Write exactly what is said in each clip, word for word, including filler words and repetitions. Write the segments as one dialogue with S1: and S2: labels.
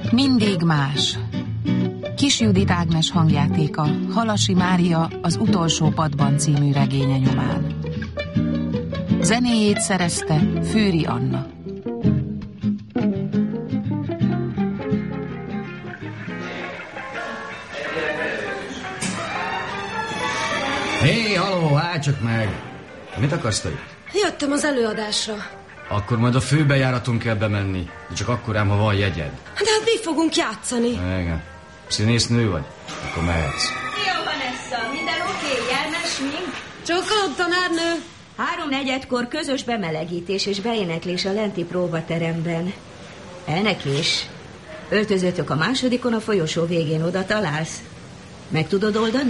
S1: Mindig más. Kis Judit Ágnes hangjátéka, Halasi Mária Az utolsó padban című regénye nyomán. Zenéjét szerezte Fűri Anna.
S2: Hé, haló, állj csak meg! Mit akarsz te?
S3: Jöttem az előadásra.
S2: Akkor majd a főbejáraton kell bemenni. De csak akkor ám, ha van jegyed.
S3: De hát mi fogunk játszani?
S2: Igen. Színésznő vagy? Akkor mehetsz.
S4: Szia, Vanessa! Minden oké? Okay? Jelmes mink?
S3: Csókolom, tanárnő!
S4: Háromnegyedkor közös bemelegítés és beéneklés a lenti próbateremben. Elnekés. Öltözöttök a másodikon, a folyosó végén, oda találsz. Meg tudod oldani?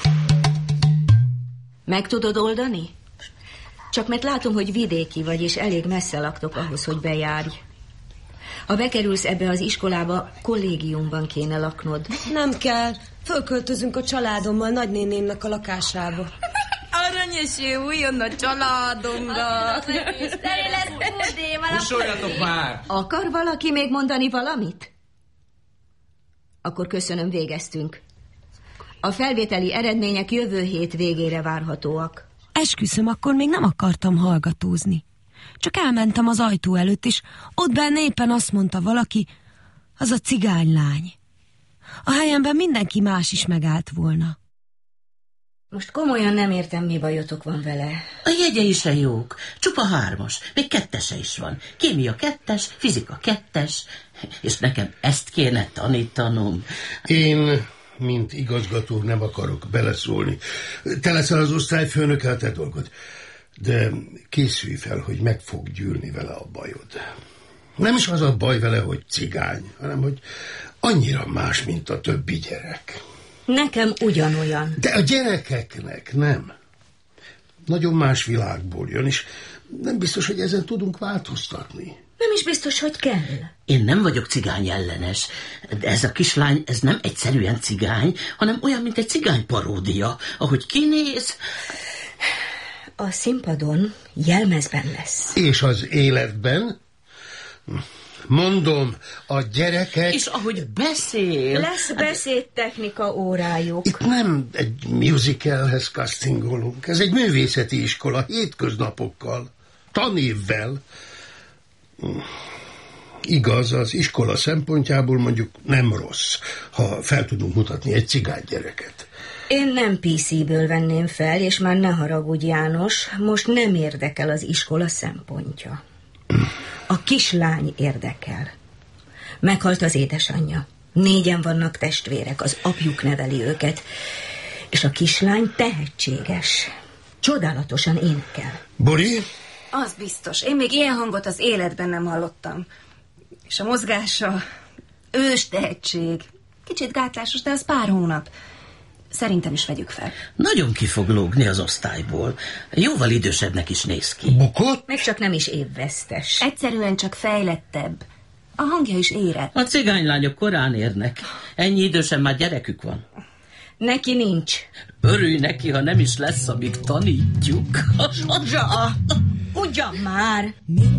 S4: Meg tudod oldani? Csak mert látom, hogy vidéki vagy, és elég messze laktok ahhoz, hogy bejárj. Ha bekerülsz ebbe az iskolába, kollégiumban kéne laknod.
S3: Nem kell. Fölköltözünk a családommal nagynénémnek a lakásába.
S5: Aranyos, újjon a családomra.
S2: Kussoljatok már!
S4: Akar valaki még mondani valamit? Akkor köszönöm, végeztünk. A felvételi eredmények jövő hét végére várhatóak.
S6: Esküszöm, akkor még nem akartam hallgatózni. Csak elmentem az ajtó előtt, és ott benne éppen azt mondta valaki, az a cigánylány. A helyemben mindenki más is megállt volna.
S4: Most komolyan nem értem, mi bajotok van vele.
S7: A jegyei se jók, csupa hármas, még kettese is van. Kémia kettes, fizika kettes, és nekem ezt kéne tanítanom.
S8: Én, mint igazgató, nem akarok beleszólni. Te leszel az osztályfőnök, a te dolgod. De készülj fel, hogy meg fog gyűlni vele a bajod. Nem is az a baj vele, hogy cigány, hanem hogy annyira más, mint a többi gyerek.
S4: Nekem ugyanolyan.
S8: De a gyerekeknek nem. Nagyon más világból jön, és nem biztos, hogy ezen tudunk változtatni.
S4: Nem is biztos, hogy kell.
S7: Én nem vagyok cigány ellenes, de ez a kislány, ez nem egyszerűen cigány, hanem olyan, mint egy cigány paródia. Ahogy kinéz...
S4: A színpadon jelmezben lesz.
S8: És az életben? Mondom, a gyerekek...
S7: És ahogy beszél...
S4: Lesz beszédtechnika órájuk.
S8: Itt nem egy musicalhez castingolunk. Ez egy művészeti iskola, hétköznapokkal, tanévvel. Igaz, az iskola szempontjából mondjuk nem rossz, ha fel tudunk mutatni egy cigány gyereket.
S4: Én nem pé cé-ből venném fel, és már ne haragudj, János, most nem érdekel az iskola szempontja. A kislány érdekel. Meghalt az édesanyja. Négyen vannak testvérek, az apjuk neveli őket. És a kislány tehetséges. Csodálatosan énekel.
S8: Bori?
S5: Az biztos. Én még ilyen hangot az életben nem hallottam. És a mozgása ős tehetség. Kicsit gátlásos, de az pár hónap. Szerintem is vegyük fel.
S7: Nagyon ki fog lógni az osztályból. Jóval idősebbnek is néz ki.
S8: Bukott?
S4: Meg csak nem is évvesztes.
S5: Egyszerűen csak fejlettebb. A hangja is érett.
S7: A cigánylányok korán érnek. Ennyi idősen már gyerekük van.
S4: Neki nincs.
S7: Örülj neki, ha nem is lesz, amíg tanítjuk.
S4: Zsa! Ugyan már!